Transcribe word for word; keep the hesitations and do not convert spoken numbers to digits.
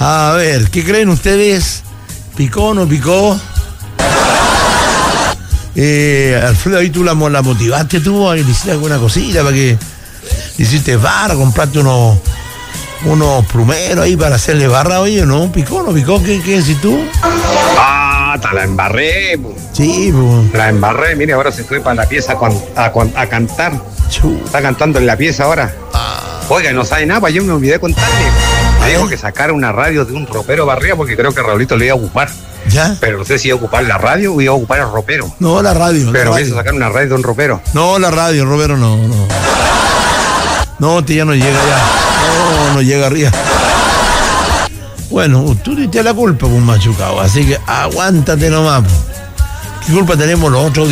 A ver, ¿qué creen ustedes? ¿Picó o no picó? Eh, Alfredo, ahí tú la, la motivaste tú, ahí le hiciste alguna cosita para que le hiciste barra, compraste unos unos plumeros ahí para hacerle barra, oye, ¿no? ¿Picó o no picó? ¿Qué, qué decís tú? Ah, te la embarré. Po. Sí, pues. La embarré, mire, ahora se fue para la pieza con, a, con, a cantar. Chu. Está cantando en la pieza ahora. Ah. Oiga, no sabe nada, pues yo me olvidé contarle. Me dijo que sacara una radio de un ropero barriga porque creo que Raulito le iba a ocupar. ¿Ya? Pero no sé si iba a ocupar la radio o iba a ocupar el ropero. No, la radio. Pero la me hizo sacar una radio de un ropero. No, la radio, Roberto, no, no. No, este ya no llega ya. No, no llega arriba. Bueno, tú diste la culpa, pues, machucado. Así que aguántate nomás. ¿Qué culpa tenemos los otros?